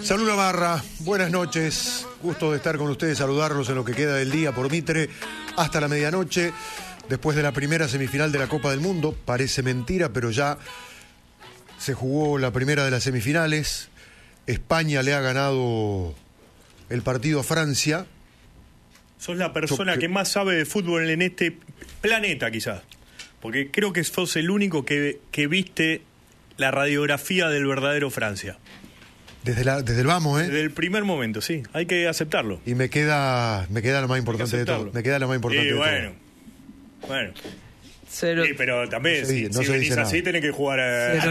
Salud Navarra, buenas noches, gusto de estar con ustedes, saludarlos en lo que queda del día por Mitre hasta la medianoche, después de la primera semifinal de la Copa del Mundo. Parece mentira, pero ya se jugó la primera de las semifinales. España le ha ganado el partido a Francia. Sos la persona que más sabe de fútbol en este planeta, quizás, porque creo que sos el único que viste la radiografía del verdadero Francia. Desde el vamos, Desde el primer momento, sí, hay que aceptarlo. Y me queda lo más importante de todo. Me queda lo más importante de todo. Bueno. Cero. Sí, pero también, no si se venís dice así, nada. tenés que jugar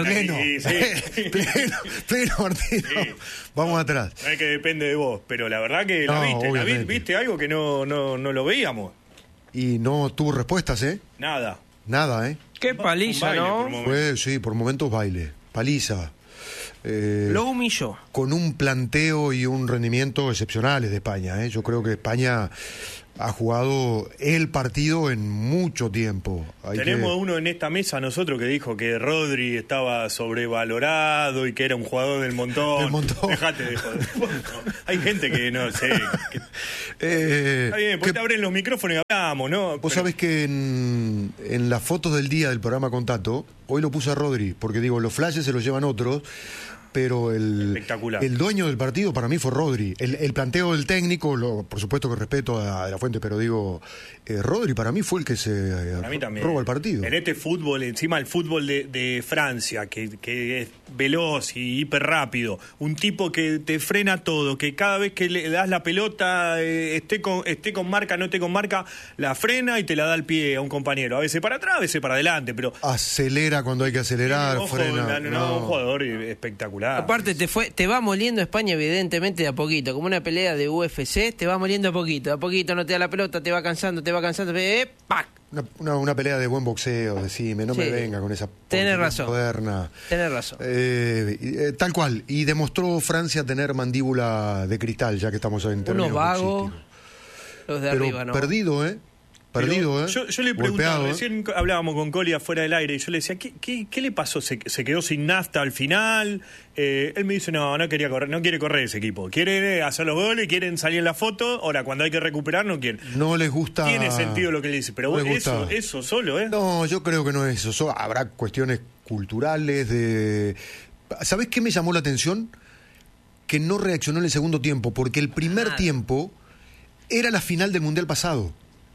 pleno partido. Sí. Vamos atrás. No es que depende de vos, pero la verdad que viste algo que no lo veíamos. Y no tuvo respuestas, ¿eh? Nada. Nada, ¿eh? Qué paliza, ¿no? Fue, sí, por momentos baile. Paliza. Lo humilló. Con un planteo y un rendimiento excepcionales de España, ¿eh? Yo creo que España ha jugado el partido en mucho tiempo. Tenemos uno en esta mesa nosotros que dijo que Rodri estaba sobrevalorado y que era un jugador del montón. Dejate de joder. Hay gente que no sé. Está bien, pues te abren los micrófonos y hablamos, ¿no? Vos sabés que en las fotos del día del programa Contacto, hoy lo puse a Rodri, porque digo, los flashes se los llevan otros, pero el dueño del partido para mí fue Rodri. El planteo del técnico, por supuesto que respeto a la fuente, pero digo, Rodri para mí fue el que se roba el partido. En este fútbol, encima el fútbol de Francia, que es veloz y hiper rápido, un tipo que te frena todo, que cada vez que le das la pelota, esté con marca, no esté con marca, la frena y te la da al pie a un compañero. A veces para atrás, a veces para adelante, pero acelera cuando hay que acelerar, frena. Un jugador espectacular. Aparte te va moliendo España evidentemente de a poquito, como una pelea de UFC, te va moliendo de a poquito no te da la pelota, te va cansando, ¡pac! Una pelea de buen boxeo, decime, no me venga con esa tenés razón, moderna. Tenés razón. Tal cual, y demostró Francia tener mandíbula de cristal, ya que estamos en términos unos vagos, los de pero arriba, ¿no? Perdido, Perdido, Yo le preguntaba, recién hablábamos con Coli afuera del aire y yo le decía, ¿qué le pasó? ¿Se quedó sin nafta al final? Él me dice, no quería correr, no quiere correr ese equipo. Quiere hacer los goles, quieren salir en la foto, ahora cuando hay que recuperar no quieren. No les gusta. Tiene sentido lo que le dice, pero no eso solo, ¿eh? No, yo creo que no es eso. Habrá cuestiones culturales de... ¿Sabés qué me llamó la atención? Que no reaccionó en el segundo tiempo, porque el primer tiempo era la final del Mundial pasado.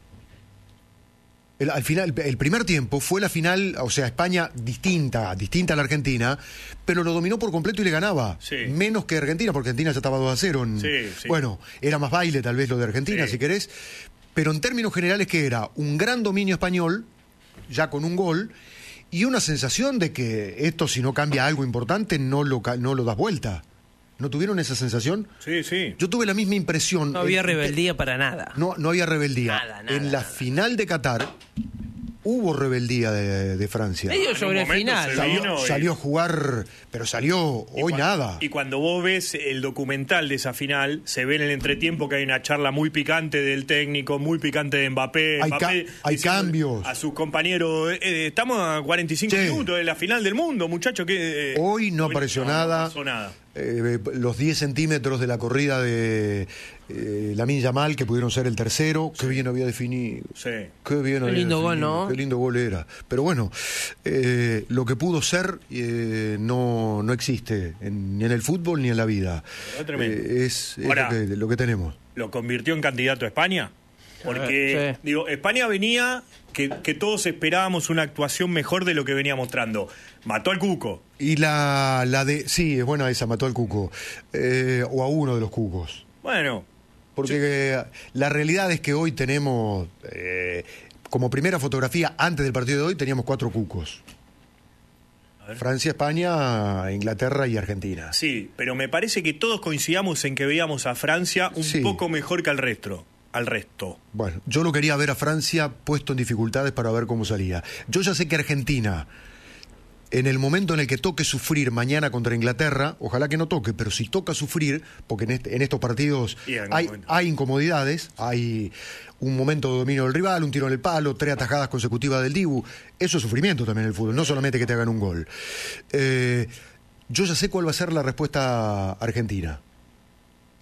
Al final, el primer tiempo fue la final, o sea, España distinta a la Argentina, pero lo dominó por completo y le ganaba. Sí. Menos que Argentina, porque Argentina ya estaba 2-0. Sí. Bueno, era más baile tal vez lo de Argentina, si querés. Pero en términos generales, que era un gran dominio español, ya con un gol, y una sensación de que esto, si no cambia algo importante, no lo das vuelta. ¿No tuvieron esa sensación? Sí. Yo tuve la misma impresión. No había rebeldía para nada. No había rebeldía. Nada, en la final de Qatar hubo rebeldía de Francia. Medio sobre el final. Salió a jugar, pero salió nada. Y cuando vos ves el documental de esa final, se ve en el entretiempo que hay una charla muy picante del técnico, muy picante de Mbappé. Hay cambios. A sus compañeros, estamos a 45 minutos de la final del mundo, muchachos. Hoy no apareció nada. No pasó nada. Los 10 centímetros de la corrida de Lamine Yamal, que pudieron ser el tercero, qué bien había definido. Sí. Qué lindo gol, ¿no? Qué lindo gol era. Pero bueno, lo que pudo ser no existe ni en el fútbol ni en la vida. Es ahora, lo que tenemos. ¿Lo convirtió en candidato a España? Porque, España venía que todos esperábamos una actuación mejor de lo que venía mostrando. Mató al Cuco. Y sí, es buena esa, mató al Cuco. O a uno de los Cucos. Bueno. Porque la realidad es que hoy tenemos, como primera fotografía, antes del partido de hoy, teníamos 4 Cucos. Francia, España, Inglaterra y Argentina. Sí, pero me parece que todos coincidamos en que veíamos a Francia un poco mejor que al resto. Bueno, yo lo quería ver a Francia puesto en dificultades para ver cómo salía. Yo ya sé que Argentina, en el momento en el que toque sufrir mañana contra Inglaterra, ojalá que no toque, pero si toca sufrir, porque en estos partidos hay incomodidades, hay un momento de dominio del rival, un tiro en el palo, 3 atajadas consecutivas del Dibu, eso es sufrimiento también en el fútbol, no solamente que te hagan un gol. Yo ya sé cuál va a ser la respuesta argentina.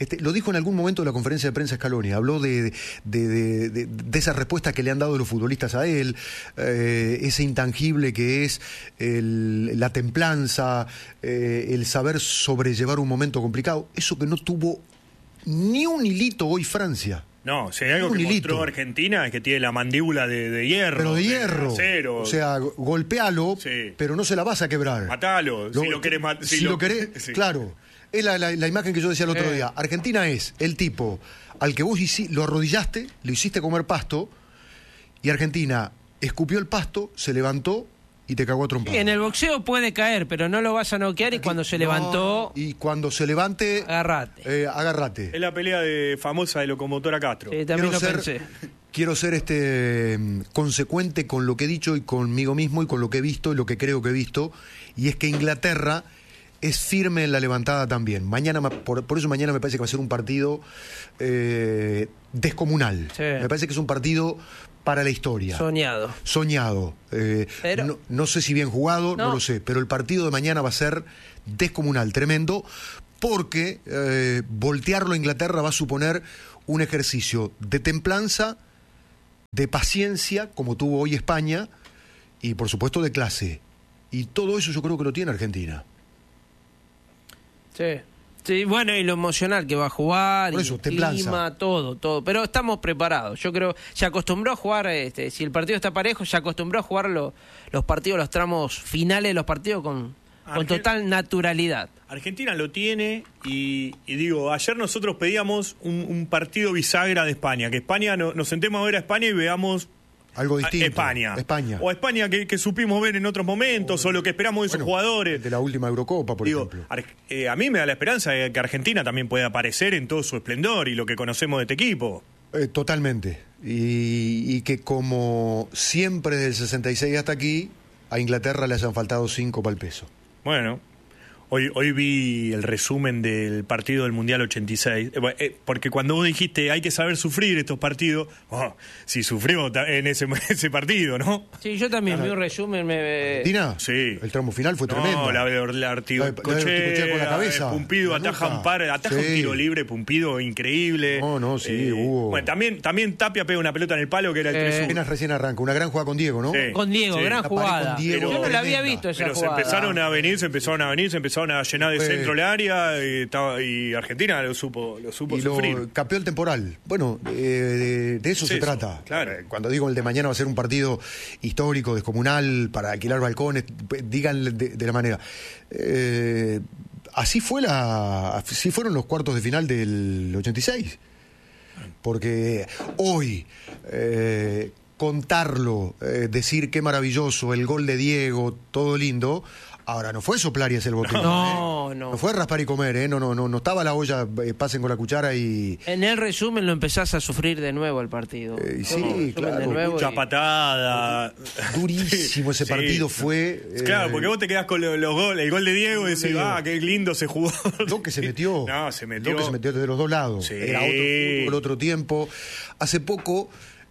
Lo dijo en algún momento de la conferencia de prensa Scaloni, habló de esas respuestas que le han dado los futbolistas a él, ese intangible que es la templanza, el saber sobrellevar un momento complicado, eso que no tuvo ni un hilito hoy Francia. No, si hay algo que mostró Argentina es que tiene la mandíbula de hierro. Pero de hierro. Acero. O sea, golpealo, sí, pero no se la vas a quebrar. Matalo, si lo querés matar. Si lo querés, sí, claro. Es la imagen que yo decía el otro día. Argentina es el tipo al que vos lo arrodillaste, lo hiciste comer pasto, y Argentina escupió el pasto, se levantó y te cagó a trompadas. En el boxeo puede caer, pero no lo vas a noquear, y cuando se levantó... Y cuando se levante... Agarrate. Es la pelea famosa de Locomotora Castro. Sí, también pensé. Quiero ser consecuente con lo que he dicho y conmigo mismo y con lo que he visto y lo que creo que he visto, y es que Inglaterra es firme en la levantada también. Mañana, por eso mañana me parece que va a ser un partido descomunal. Sí. Me parece que es un partido para la historia. Soñado. Pero... no sé si bien jugado, no lo sé, pero el partido de mañana va a ser descomunal, tremendo, porque voltearlo a Inglaterra va a suponer un ejercicio de templanza, de paciencia, como tuvo hoy España, y por supuesto de clase. Y todo eso yo creo que lo tiene Argentina. Sí, bueno, y lo emocional que va a jugar, por eso, y el clima, todo. Pero estamos preparados. Yo creo, se acostumbró a jugar, si el partido está parejo, se acostumbró a jugar los partidos, los tramos finales de los partidos con total naturalidad. Argentina lo tiene y digo, ayer nosotros pedíamos un partido bisagra de España, que España nos sentemos a ver a España y veamos algo distinto. España. O a España que supimos ver en otros momentos, o lo que esperamos de esos jugadores. De la última Eurocopa, por ejemplo. A mí me da la esperanza de que Argentina también pueda aparecer en todo su esplendor y lo que conocemos de este equipo. Totalmente. Y que como siempre desde el 66 hasta aquí, a Inglaterra le hayan faltado 5 para el peso. Bueno. Hoy vi el resumen del partido del Mundial 86, porque cuando vos dijiste hay que saber sufrir estos partidos, sí sufrió en ese partido, ¿no? Sí, yo también vi un resumen. ¿Argentina? Sí. El tramo final fue tremendo. No, la Artigochea con la cabeza. Pumpido ataja un tiro libre, Pumpido increíble. Sí, hubo. Bueno, también Tapia pega una pelota en el palo que era el 3-1. Recién arranca, una gran jugada con Diego, ¿no? Sí. Con Diego, gran jugada. Yo no la había visto esa pero jugada. Se empezaron a venir, se empezaron a llenar de centro el área y Argentina lo supo sufrir. Capeó el temporal. Bueno, de eso se trata. Claro. Cuando digo el de mañana va a ser un partido histórico, descomunal, para alquilar balcones, digan de la manera. Así fueron los cuartos de final del 86. Porque hoy contarlo, decir qué maravilloso, el gol de Diego, todo lindo. Ahora, no fue soplar y hacer el botellón. No fue raspar y comer, No estaba la olla, pasen con la cuchara y... En el resumen lo empezás a sufrir de nuevo el partido. Sí, claro. De nuevo mucha patada. Durísimo ese partido fue... Claro, porque vos te quedás con los goles, el gol de Diego y decís, qué lindo se jugó. Lo que se metió. Se metió desde los dos lados. Sí. Era otro fútbol, otro tiempo. Hace poco...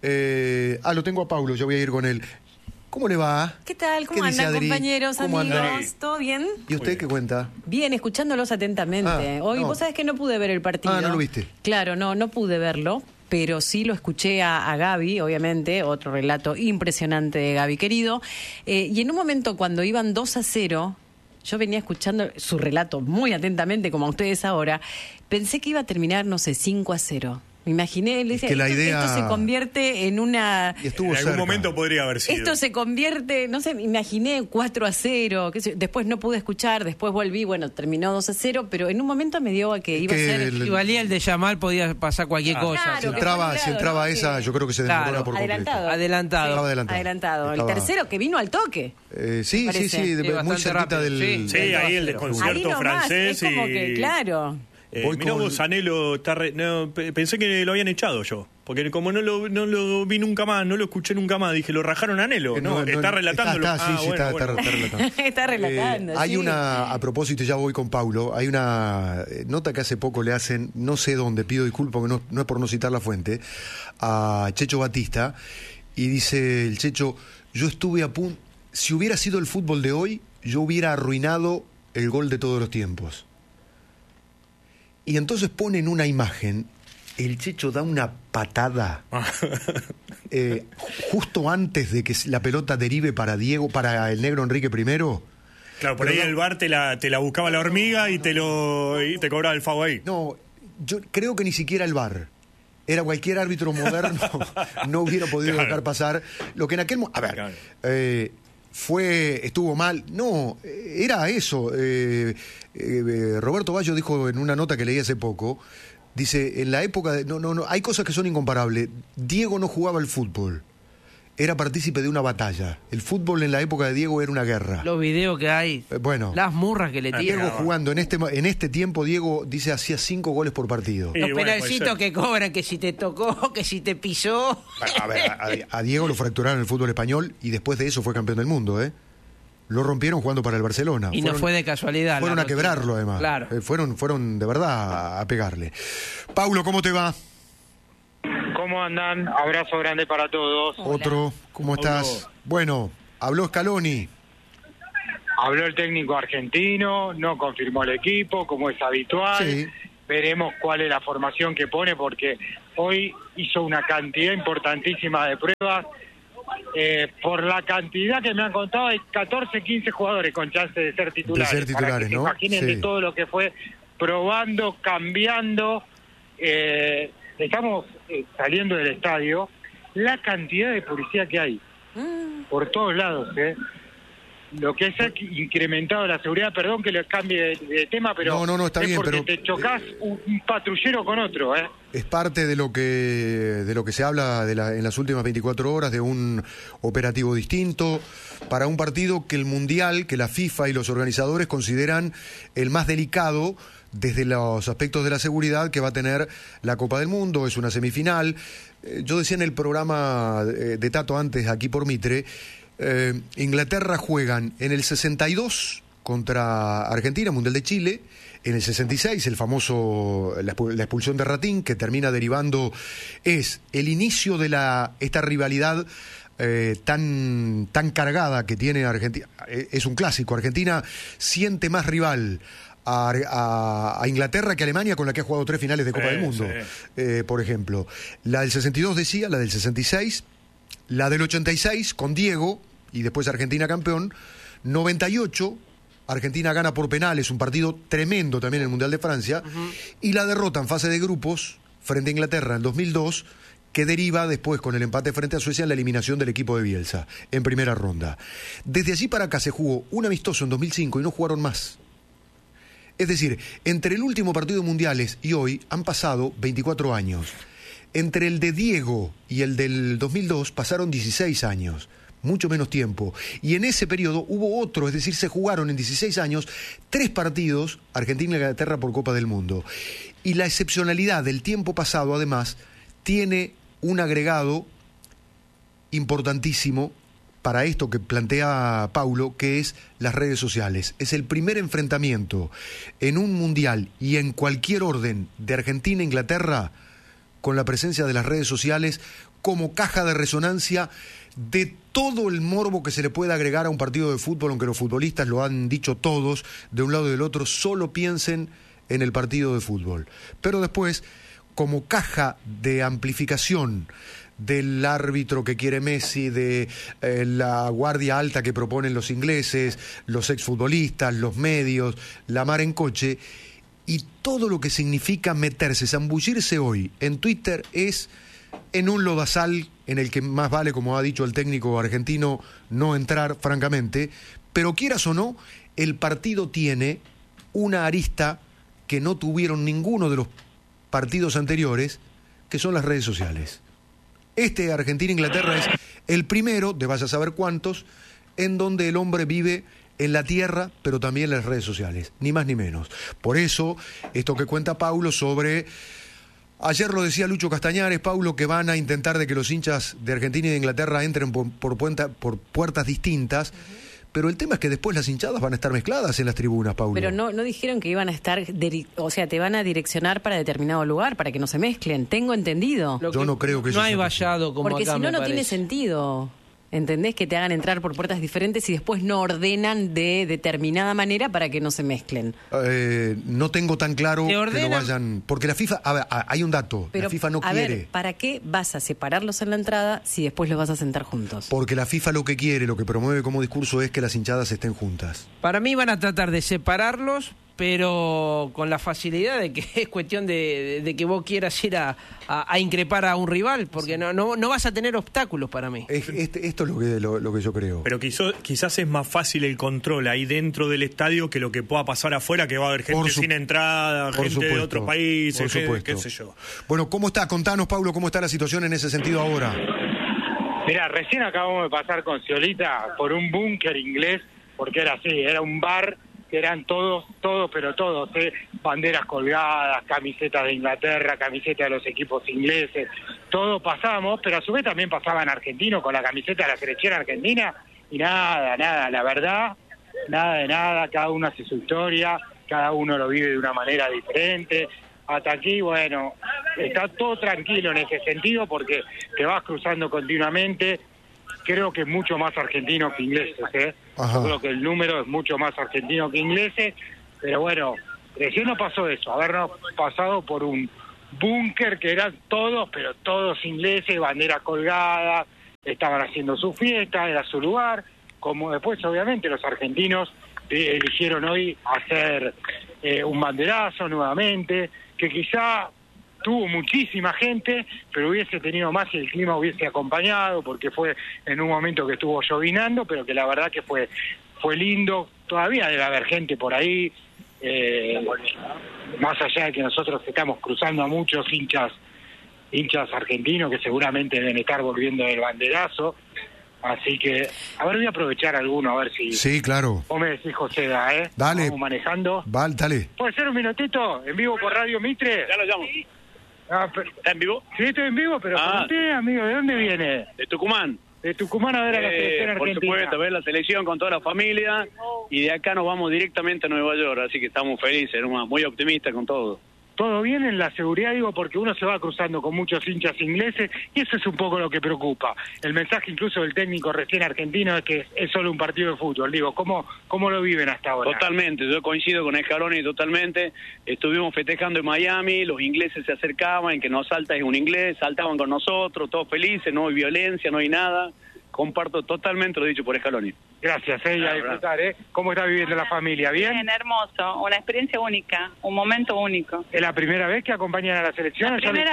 lo tengo a Paulo, yo voy a ir con él. ¿Cómo le va? ¿Qué tal? ¿Cómo andan, compañeros, amigos? ¿Todo bien? ¿Y usted qué cuenta? Bien, escuchándolos atentamente. Hoy, vos sabés que no pude ver el partido. ¿no lo viste? Claro, no pude verlo, pero sí lo escuché a Gaby, obviamente, otro relato impresionante de Gaby, querido. Y en un momento, cuando iban 2-0, yo venía escuchando su relato muy atentamente, como a ustedes ahora, pensé que iba a terminar, 5-0. Me imaginé, le decía, que la idea... esto se convierte en una... Y estuvo en algún cerca. momento podría haber sido. Esto se convierte, no sé, imaginé 4-0, después no pude escuchar, después volví, terminó 2-0, pero en un momento me dio a que iba a ser... Y valía el de Yamal, podía pasar cualquier cosa. Claro, si entraba esa, yo creo que se demoró por completo. Adelantado. El tercero que vino al toque. Sí, muy cerquita del... Sí, ahí el desconcierto francés. Es como que, claro... Mirá vos, Anhelo, pensé que lo habían echado yo, porque como no lo vi nunca más, no lo escuché nunca más, dije, lo rajaron a Anhelo, está relatándolo. Está relatando. Está relatando, hay una, a propósito, ya voy con Paulo, hay una nota que hace poco le hacen, no sé dónde, pido disculpas, porque no es por no citar la fuente, a Checho Batista, y dice el Checho, yo estuve a punto, si hubiera sido el fútbol de hoy, yo hubiera arruinado el gol de todos los tiempos. Y entonces ponen una imagen, el Checho da una patada justo antes de que la pelota derive para Diego, para el negro Enrique I. Claro, por ahí el VAR te la buscaba la hormiga y te cobraba el FAU ahí. No, yo creo que ni siquiera el VAR. Era cualquier árbitro moderno, no hubiera podido dejar pasar. Lo que en aquel momento... A ver, estuvo mal. No, era eso. Roberto Baggio dijo en una nota que leí hace poco, dice, en la época... No, hay cosas que son incomparables. Diego no jugaba al fútbol. Era partícipe de una batalla. El fútbol en la época de Diego era una guerra. Los videos que hay, las murras que le tiran. Diego jugando en este tiempo, Diego dice hacía 5 goles por partido. Los penalcitos que cobran, que si te tocó, que si te pisó. A ver, a Diego lo fracturaron en el fútbol español y después de eso fue campeón del mundo, ¿eh? Lo rompieron jugando para el Barcelona. Y no fue de casualidad. Fueron a quebrarlo, además. Claro. Fueron de verdad a pegarle. Paulo, ¿cómo te va? ¿Cómo andan? Abrazo grande para todos. Hola. Otro, ¿cómo estás? Bueno, habló Scaloni. Habló el técnico argentino, no confirmó el equipo, como es habitual. Sí. Veremos cuál es la formación que pone, porque hoy hizo una cantidad importantísima de pruebas. Por la cantidad que me han contado, hay 14, 15 jugadores con chance de ser titulares. De ser titulares, ¿no? Imagínense todo lo que fue probando, cambiando. Estamos saliendo del estadio, la cantidad de policía que hay por todos lados, lo que es incrementado la seguridad. Perdón que les cambie de tema, pero no, está bien, porque pero te chocás un patrullero con otro. Es parte de lo que se habla en las últimas 24 horas, de un operativo distinto para un partido que el Mundial, que la FIFA y los organizadores consideran el más delicado desde los aspectos de la seguridad que va a tener la Copa del Mundo. Es una semifinal. Yo decía en el programa de Tato antes, aquí por Mitre, Inglaterra juegan en el 62 contra Argentina, Mundial de Chile, en el 66 el famoso, la expulsión de Ratín, que termina derivando, es el inicio de esta rivalidad tan cargada que tiene Argentina. Es un clásico. Argentina siente más rival a Inglaterra que Alemania, con la que ha jugado 3 finales de Copa del Mundo, por ejemplo. La del 62 decía, la del 66, la del 86 con Diego y después Argentina campeón, 98 Argentina gana por penales, un partido tremendo también en el Mundial de Francia, y la derrota en fase de grupos frente a Inglaterra en 2002, que deriva después con el empate frente a Suecia en la eliminación del equipo de Bielsa en primera ronda. Desde allí para acá se jugó un amistoso en 2005 y no jugaron más. Es decir, entre el último partido de mundiales y hoy han pasado 24 años. Entre el de Diego y el del 2002 pasaron 16 años, mucho menos tiempo. Y en ese periodo hubo otro, es decir, se jugaron en 16 años 3 partidos, Argentina y Inglaterra por Copa del Mundo. Y la excepcionalidad del tiempo pasado, además, tiene un agregado importantísimo para esto que plantea Paulo, que es las redes sociales. Es el primer enfrentamiento en un mundial y en cualquier orden de Argentina e Inglaterra con la presencia de las redes sociales como caja de resonancia de todo el morbo que se le puede agregar a un partido de fútbol, aunque los futbolistas lo han dicho todos, de un lado y del otro, solo piensen en el partido de fútbol. Pero después, como caja de amplificación del árbitro que quiere Messi, de la guardia alta que proponen los ingleses, los exfutbolistas, los medios, la mar en coche, y todo lo que significa meterse, zambullirse hoy en Twitter es en un lodazal en el que más vale, como ha dicho el técnico argentino, no entrar, francamente, pero quieras o no, el partido tiene una arista que no tuvieron ninguno de los partidos anteriores, que son las redes sociales. Este Argentina-Inglaterra es el primero, de vaya a saber cuántos, en donde el hombre vive en la tierra, pero también en las redes sociales, ni más ni menos. Por eso, esto que cuenta Paulo sobre... Ayer lo decía Lucho Castañares, Paulo, que van a intentar de que los hinchas de Argentina y de Inglaterra entren por puertas distintas, pero el tema es que después las hinchadas van a estar mezcladas en las tribunas, Paulo. Pero no dijeron que iban a estar, o sea, te van a direccionar para determinado lugar, para que no se mezclen, tengo entendido. Yo no creo que eso no hay sea vallado como porque acá, si no, no tiene parece sentido. ¿Entendés? Que te hagan entrar por puertas diferentes y después no ordenan de determinada manera para que no se mezclen. No tengo tan claro que lo ordenan? vayan... Porque la FIFA... A ver, hay un dato. Pero, la FIFA no a quiere... ver, ¿para qué vas a separarlos en la entrada si después los vas a sentar juntos? Porque la FIFA lo que quiere, lo que promueve como discurso es que las hinchadas estén juntas. Para mí van a tratar de separarlos, pero con la facilidad de que es cuestión de que vos quieras ir a increpar a un rival, porque no vas a tener obstáculos para mí. Esto es lo que yo creo. Pero quizás es más fácil el control ahí dentro del estadio que lo que pueda pasar afuera, que va a haber gente sin entrada, gente de otros países, qué sé yo. Bueno, ¿cómo está? Contanos, Paulo, ¿cómo está la situación en ese sentido ahora? Mira, recién acabamos de pasar con Ciolita por un búnker inglés, porque era así, era un bar que eran todos, banderas colgadas, camisetas de Inglaterra, camisetas de los equipos ingleses, todo pasamos, pero a su vez también pasaban argentinos con la camiseta de la selección argentina, y nada, la verdad, nada de nada, cada uno hace su historia, cada uno lo vive de una manera diferente. Hasta aquí, bueno, está todo tranquilo en ese sentido porque te vas cruzando continuamente. Creo que es mucho más argentino que ingleses, ¿eh? Yo creo que el número es mucho más argentino que ingleses, pero bueno, recién no pasó eso, habernos pasado por un búnker que eran todos, pero todos ingleses, banderas colgadas, estaban haciendo su fiesta, era su lugar, como después obviamente los argentinos eligieron hoy hacer un banderazo nuevamente, que quizá tuvo muchísima gente, pero hubiese tenido más si el clima hubiese acompañado, porque fue en un momento que estuvo llovinando, pero que la verdad que fue lindo. Todavía debe haber gente por ahí, más allá de que nosotros estamos cruzando a muchos hinchas argentinos que seguramente deben estar volviendo del banderazo. Así que, a ver, voy a aprovechar alguno, a ver si... Sí, claro. Vos me decís, José, Dale. Vamos manejando. Dale. ¿Puede ser un minutito? ¿En vivo por Radio Mitre? Ya lo llamo. ¿Está en vivo? Sí, estoy en vivo, pero usted, amigo, ¿de dónde viene? De Tucumán. De Tucumán a ver a la selección argentina. Por supuesto, a ver la selección con toda la familia. Y de acá nos vamos directamente a Nueva York, así que estamos felices, muy optimistas con todo. Todo bien en la seguridad, digo, porque uno se va cruzando con muchos hinchas ingleses y eso es un poco lo que preocupa. El mensaje incluso del técnico recién argentino es que es solo un partido de fútbol. Digo, ¿cómo lo viven hasta ahora? Totalmente, yo coincido con Scaloni totalmente. Estuvimos festejando en Miami, los ingleses se acercaban, el que nos salta es un inglés, saltaban con nosotros, todos felices, no hay violencia, no hay nada. Comparto totalmente lo dicho por Scaloni. Gracias, y a disfrutar, ¿Cómo está viviendo la familia? ¿Bien? Bien, hermoso, una experiencia única, un momento único. ¿Es la primera vez que acompañan a la selección? La primera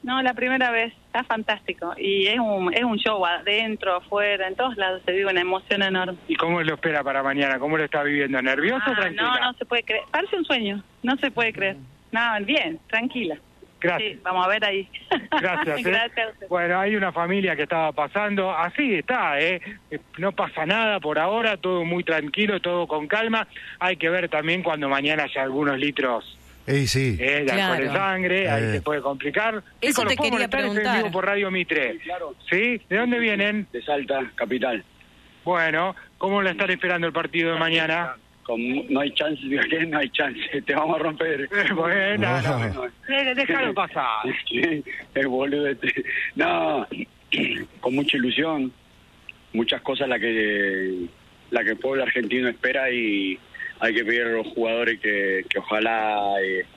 vez, está fantástico. Y es un show adentro, afuera, en todos lados se vive una emoción enorme. ¿Y cómo lo espera para mañana? ¿Cómo lo está viviendo? ¿Nervioso o tranquila? No se puede creer, parece un sueño, no se puede creer. No, bien, tranquila. Gracias. Sí, vamos a ver ahí. Gracias. Gracias. Bueno, hay una familia que estaba pasando, así está, no pasa nada por ahora, todo muy tranquilo, todo con calma. Hay que ver también cuando mañana haya algunos litros de alcohol en sangre, ahí se puede complicar. Eso te quería preguntar. Estoy en vivo por Radio Mitre. Sí, claro. ¿Sí? ¿De dónde vienen? De Salta, capital. Bueno, ¿cómo lo están esperando el partido de mañana? No hay chance, no hay chance, te vamos a romper. Bueno, déjalo pasar. Es boludo. No, con mucha ilusión, muchas cosas la que el pueblo argentino espera y hay que pedir a los jugadores que ojalá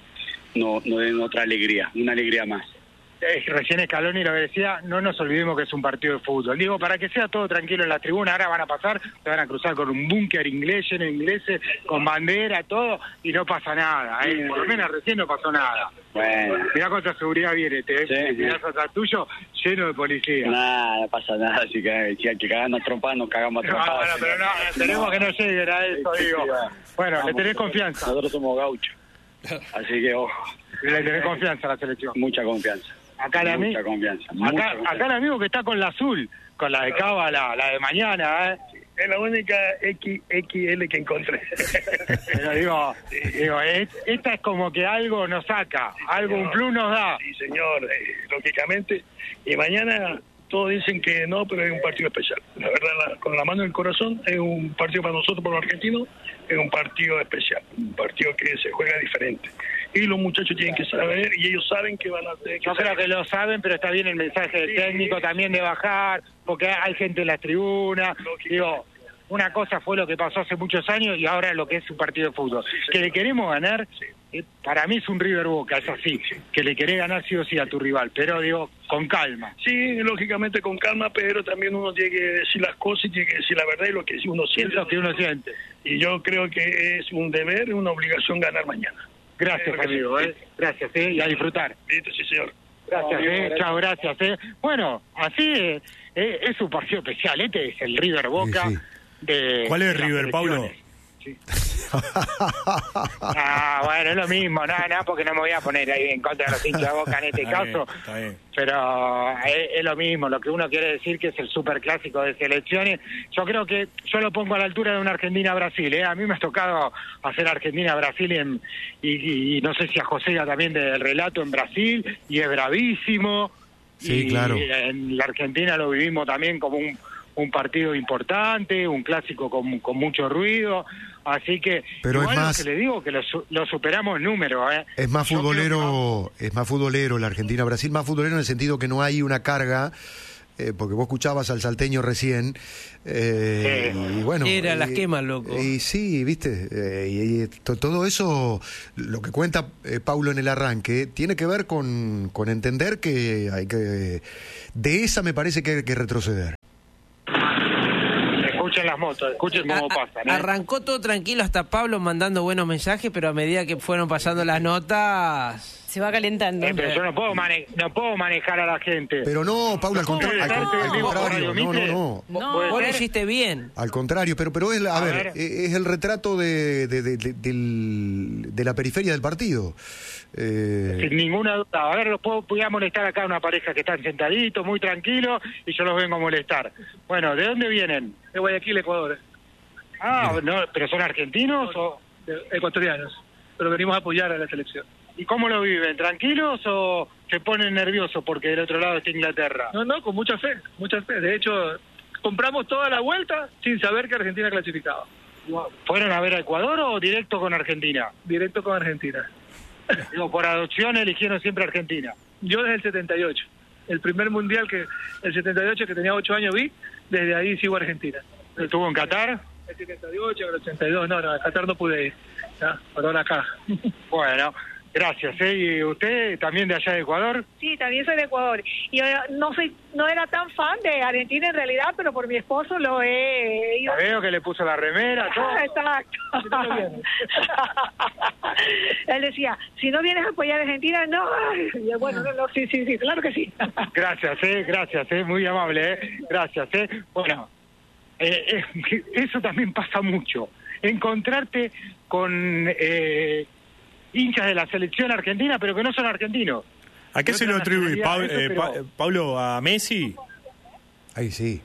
no den otra alegría, una alegría más. Recién Scaloni lo decía, no nos olvidemos que es un partido de fútbol. Digo, para que sea todo tranquilo en la tribuna, ahora van a pasar, se van a cruzar con un búnker inglés, lleno de ingleses, con bandera, todo, y no pasa nada, Por lo menos recién no pasó nada. Bueno. Mirá cuánta seguridad viene, mirá atrás tuyo, lleno de policía. Nada, no pasa nada, si hay que cagarnos trompadas, nos cagamos a trompadas. Bueno, pero no, tenemos que no lleguen a eso, digo. Bueno, le tenés confianza. Nosotros somos gauchos, así que ojo. Le tenés confianza a la selección. Mucha confianza. Acá mucha confianza. Acá el amigo que está con la azul, con la de Cábala, la de mañana, Es la única XL que encontré. Pero digo, esta es como que algo nos saca, algo, un plus nos da. Sí, señor, lógicamente. Y mañana todos dicen que no, pero es un partido especial. La verdad, con la mano en el corazón, es un partido para nosotros, por los argentinos, es un partido especial. Un partido que se juega diferente. y los muchachos tienen que saber, y ellos saben que van a tener que Yo creo que lo saben, pero está bien el mensaje del técnico también de bajar, porque hay gente en las tribunas. Digo, una cosa fue lo que pasó hace muchos años y ahora lo que es un partido de fútbol. Que le queremos ganar, para mí es un River Boca, es así, que le querés ganar sí o sí a tu rival, pero digo, con calma. Sí, lógicamente con calma, pero también uno tiene que decir las cosas y tiene que decir la verdad y lo que uno siente. Es lo que uno siente. Y yo creo que es un deber, una obligación ganar mañana. Gracias, amigo, gracias, y a disfrutar. Listo, sí, señor. Gracias, chao, gracias. Bueno, así es un partido especial, este es el River Boca. Sí. ¿Cuál es River, Paulo? Sí. Bueno, es lo mismo, no, porque no me voy a poner ahí en contra de los hinchas de Boca en este caso, está bien. Pero es lo mismo, lo que uno quiere decir que es el superclásico de selecciones. Yo creo que yo lo pongo a la altura de una Argentina-Brasil, A mí me ha tocado hacer Argentina-Brasil y no sé si a José también del relato en Brasil, y es bravísimo. Sí, y claro. En la Argentina lo vivimos también como un partido importante, un clásico con mucho ruido, así que pero igual es más, lo que le digo que lo superamos en número, es más Yo futbolero, es más futbolero la Argentina-Brasil, más futbolero en el sentido que no hay una carga, porque vos escuchabas al salteño recién, y bueno, era las quemas, loco. Y sí, viste, todo eso, lo que cuenta Paulo en el arranque, tiene que ver con entender que hay que, de esa me parece que hay que retroceder. Escuchen las motos, escuchen cómo pasan. Arrancó todo tranquilo hasta Pablo mandando buenos mensajes, pero a medida que fueron pasando las notas... Se va calentando. Pero yo no puedo manejar a la gente. Pero no, Paulo, al contrario, No. Vos lo hiciste bien. Al contrario, pero es, a ver, es el retrato de la periferia del partido. Sin ninguna duda. A ver, voy a molestar acá a una pareja que están sentaditos, muy tranquilos, y yo los vengo a molestar. Bueno, ¿de dónde vienen? De Guayaquil, Ecuador. No, ¿pero son argentinos o...? Ecuatorianos, pero venimos a apoyar a la selección. ¿Y cómo lo viven? ¿Tranquilos o se ponen nerviosos porque del otro lado está Inglaterra? No, con mucha fe, mucha fe. De hecho, compramos toda la vuelta sin saber que Argentina clasificaba. ¿Fueron a ver a Ecuador o directo con Argentina? Directo con Argentina. Digo, por adopción eligieron siempre Argentina. Yo desde el 78. El primer mundial el 78 que tenía 8 años vi, desde ahí sigo a Argentina. ¿Estuvo en Qatar? El 78, el 82, no, a Qatar no pude ir. Por ahora acá. Bueno, gracias. ¿Y usted también de allá de Ecuador? Sí, también soy de Ecuador. Yo no era tan fan de Argentina en realidad, pero por mi esposo lo he ido. Veo que le puso la remera, todo. Exacto. Él decía, si no vienes a apoyar a Argentina, no. Y bueno, sí, claro que sí. Gracias, muy amable, gracias. Bueno, eso también pasa mucho. Encontrarte con hinchas de la selección argentina, pero que no son argentinos. ¿A qué se lo atribuye, Pablo? ¿A Messi? Ahí sí.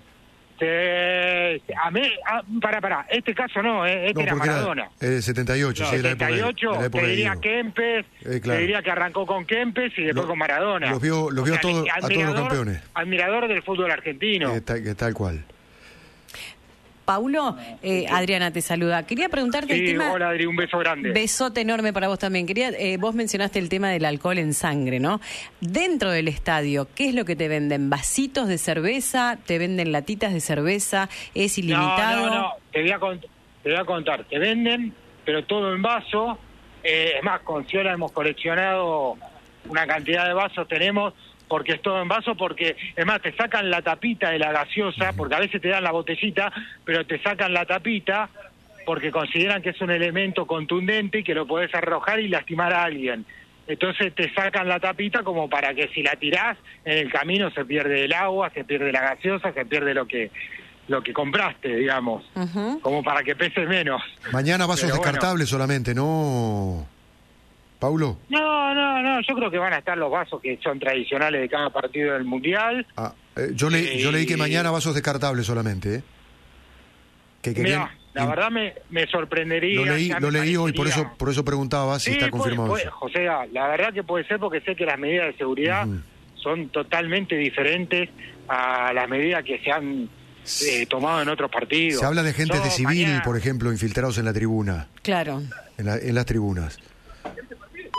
Para, este caso no, este era Maradona. Era 78, no, sí, 78, la época te diría de Kempes, claro. Te diría que arrancó con Kempes y después con Maradona. Los vio a todos los campeones. Admirador del fútbol argentino. Tal cual. Paulo, Adriana te saluda. Quería preguntarte el tema... Hola Adri, un beso grande. Besote enorme para vos también. Vos mencionaste el tema del alcohol en sangre, ¿no? Dentro del estadio, ¿qué es lo que te venden? ¿Vasitos de cerveza? ¿Te venden latitas de cerveza? ¿Es ilimitado? No, te voy a contar. Te venden, pero todo en vaso. Es más, con Ciola hemos coleccionado una cantidad de vasos, tenemos... porque es todo en vaso, porque es más, te sacan la tapita de la gaseosa, porque a veces te dan la botellita, pero te sacan la tapita porque consideran que es un elemento contundente y que lo podés arrojar y lastimar a alguien. Entonces te sacan la tapita como para que si la tirás en el camino se pierde el agua, se pierde la gaseosa, se pierde lo que compraste, digamos, como para que pese menos. Mañana vasos descartables solamente, ¿no, Paulo? No, yo creo que van a estar los vasos que son tradicionales de cada partido del Mundial. Yo leí que mañana vasos descartables solamente, Que querían... Mirá, la verdad me sorprendería. Lo leí hoy, por eso preguntaba si está confirmado. José, la verdad que puede ser porque sé que las medidas de seguridad son totalmente diferentes a las medidas que se han tomado en otros partidos. Se habla de agentes de civil, por ejemplo, infiltrados en la tribuna. Claro. En las tribunas.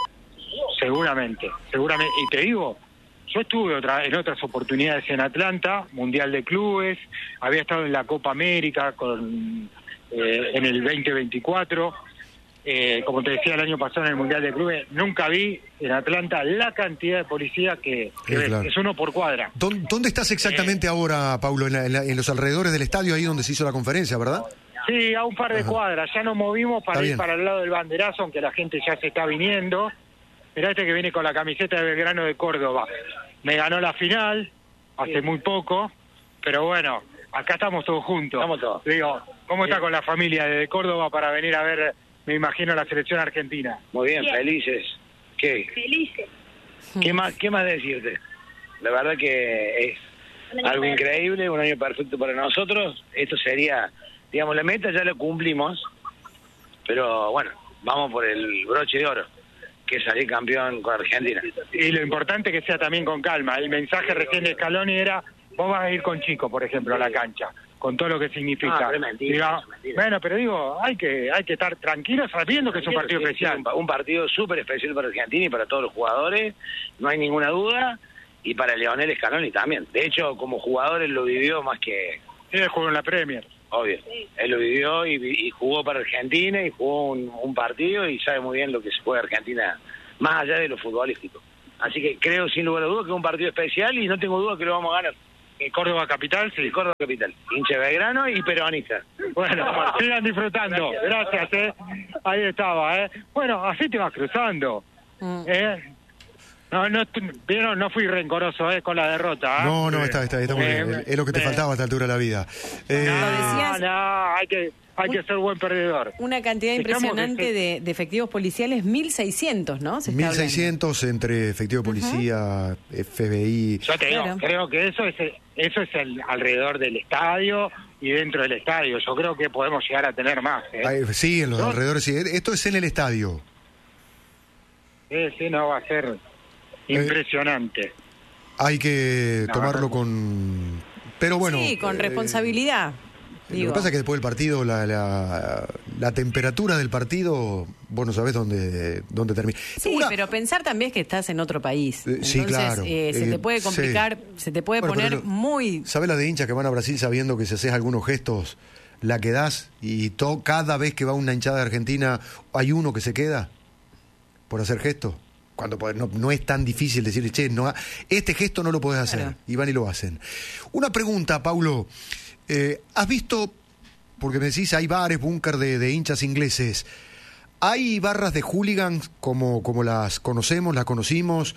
seguramente. Y te digo, yo estuve en otras oportunidades en Atlanta, Mundial de Clubes, había estado en la Copa América en el 2024, como te decía el año pasado en el Mundial de Clubes, nunca vi en Atlanta la cantidad de policía que claro. es uno por cuadra. ¿Dónde estás exactamente ahora, Paulo? En los alrededores del estadio, ahí donde se hizo la conferencia, ¿verdad? Sí, a un par de cuadras, ya nos movimos para Está ir bien. para el lado del banderazo, aunque la gente ya se está viniendo. Mirá que viene con la camiseta de Belgrano de Córdoba. Me ganó la final hace muy poco, pero bueno, acá estamos todos juntos. Estamos todos. Digo, ¿cómo está con la familia de Córdoba para venir a ver, me imagino, la selección argentina? Muy bien, Bien. felices. ¿Qué? Felices. ¿Qué más decirte? La verdad que es algo increíble, un año perfecto para nosotros. Esto sería, digamos, la meta ya la cumplimos, pero bueno, vamos por el broche de oro, que es salir campeón con Argentina. Y lo importante que sea también con calma. El mensaje recién de Scaloni era, vos vas a ir con Chico, por ejemplo, a la cancha, con todo lo que significa. pero es mentira, es mentira. Bueno, pero digo, hay que estar tranquilos sabiendo que es un partido especial. Un partido súper especial para Argentina y para todos los jugadores, no hay ninguna duda, y para Lionel Scaloni también. De hecho, como jugador él lo vivió más que... Sí, él jugó en la Premier. Obvio, él lo vivió y jugó para Argentina y jugó un partido y sabe muy bien lo que se juega Argentina, más allá de lo futbolístico. Así que creo sin lugar a dudas que es un partido especial y no tengo duda que lo vamos a ganar. Córdoba Capital, sí. Córdoba Capital, hincha de Belgrano y peronista. Bueno, sigan disfrutando. Gracias, Ahí estaba, Bueno, así te vas cruzando. No fui rencoroso, con la derrota. No, está muy bien. Es lo que te faltaba a esta altura de la vida. Hay que ser buen perdedor. Una cantidad impresionante de efectivos policiales, 1.600, ¿no? Se está 1.600 entre efectivo de policía, FBI. Yo te digo, Claro. creo que eso es alrededor del estadio y dentro del estadio. Yo creo que podemos llegar a tener más. Sí, en los ¿No? alrededores. Sí. Esto es en el estadio. Sí, no va a ser impresionante. Hay que tomarlo con... Pero bueno... Sí, con responsabilidad. Lo que pasa es que después del partido, la temperatura del partido, vos no sabés dónde termina. Sí, pero pensar también es que estás en otro país. Sí, Entonces, claro. se te puede complicar, se te puede poner muy... ¿Sabés la de hinchas que van a Brasil sabiendo que si haces algunos gestos, la quedás? Y cada vez que va una hinchada de Argentina, hay uno que se queda por hacer gestos. Cuando no es tan difícil decir, che, este gesto no lo podés hacer. Claro. Y van y lo hacen. Una pregunta, Paulo. ¿Has visto, porque me decís, hay bares, búnker de hinchas ingleses? ¿Hay barras de hooligans como las conocimos,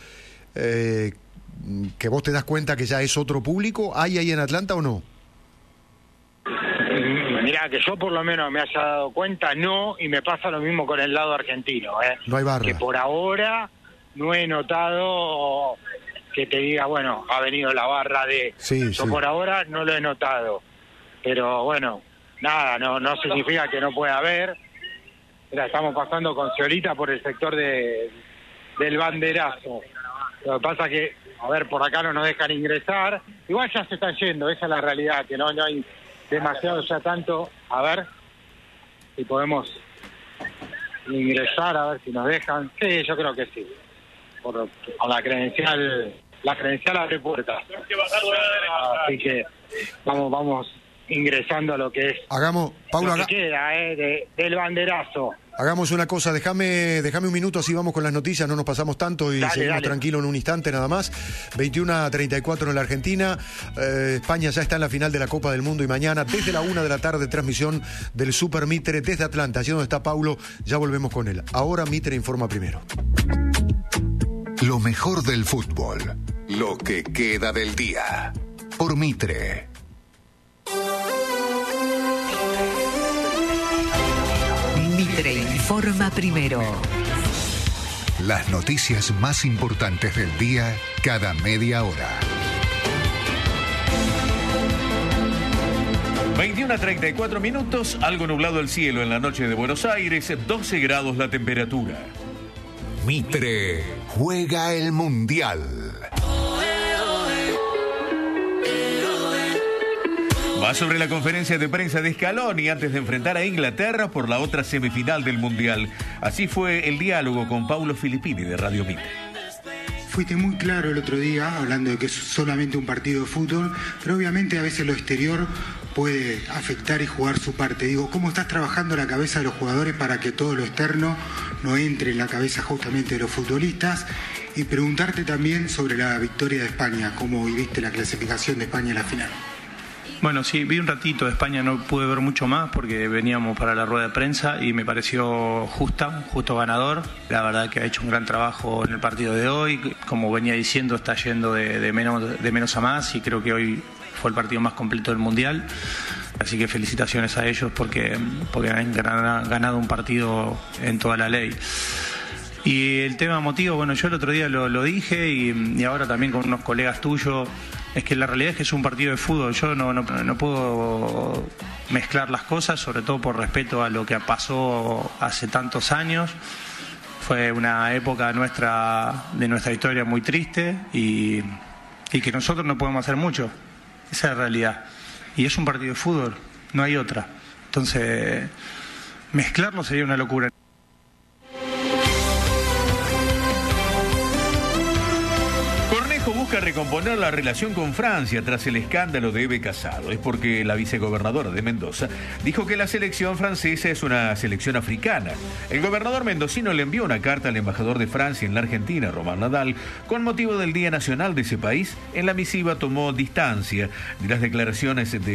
que vos te das cuenta que ya es otro público? ¿Hay ahí en Atlanta o no? Mirá, que yo por lo menos me haya dado cuenta, no, y me pasa lo mismo con el lado argentino. No hay barra. Que por ahora no he notado que te diga, bueno, ha venido la barra de... Sí, yo sí. por ahora no lo he notado. Pero bueno, nada, no significa que no pueda haber. Mira, estamos pasando con Ciolita por el sector del banderazo. Lo que pasa que, por acá no nos dejan ingresar. Igual ya se están yendo, esa es la realidad, que no hay demasiado ya tanto. A ver si podemos ingresar, a ver si nos dejan. Sí, yo creo que sí. Con la credencial abre puertas. Así que vamos ingresando a lo que es Paulo, lo que queda del banderazo. Hagamos una cosa, déjame un minuto, así vamos con las noticias, no nos pasamos tanto y seguimos tranquilos en un instante nada más. 21:34 en la Argentina, España ya está en la final de la Copa del Mundo y mañana desde la 1 de la tarde transmisión del Super Mitre desde Atlanta, allí donde está Paulo, ya volvemos con él. Ahora Mitre informa primero. Lo mejor del fútbol, lo que queda del día, por Mitre. Mitre informa primero. Las noticias más importantes del día cada media hora. 21:34, algo nublado el cielo en la noche de Buenos Aires, 12 grados la temperatura. Mitre juega el Mundial. Va sobre la conferencia de prensa de Scaloni antes de enfrentar a Inglaterra por la otra semifinal del Mundial. Así fue el diálogo con Paulo Filippini de Radio Mitre. Fuiste muy claro el otro día hablando de que es solamente un partido de fútbol, pero obviamente a veces lo exterior puede afectar y jugar su parte. Digo, ¿cómo estás trabajando la cabeza de los jugadores para que todo lo externo no entre en la cabeza justamente de los futbolistas? Y preguntarte también sobre la victoria de España, ¿cómo viviste la clasificación de España en la final? Bueno, sí, vi un ratito de España, no pude ver mucho más porque veníamos para la rueda de prensa y me pareció justo ganador. La verdad que ha hecho un gran trabajo en el partido de hoy. Como venía diciendo, está yendo de menos a más y creo que hoy fue el partido más completo del Mundial. Así que felicitaciones a ellos porque han ganado un partido en toda la ley. Y el tema emotivo, bueno, yo el otro día lo dije y ahora también con unos colegas tuyos. Es que la realidad es que es un partido de fútbol. Yo no puedo mezclar las cosas, sobre todo por respeto a lo que pasó hace tantos años. Fue una época de nuestra historia muy triste y que nosotros no podemos hacer mucho. Esa es la realidad. Y es un partido de fútbol, no hay otra. Entonces, mezclarlo sería una locura. Busca recomponer la relación con Francia tras el escándalo de Eve Casado. Es porque la vicegobernadora de Mendoza dijo que la selección francesa es una selección africana. El gobernador mendocino le envió una carta al embajador de Francia en la Argentina, Román Nadal, con motivo del Día Nacional de ese país. En la misiva tomó distancia de las declaraciones de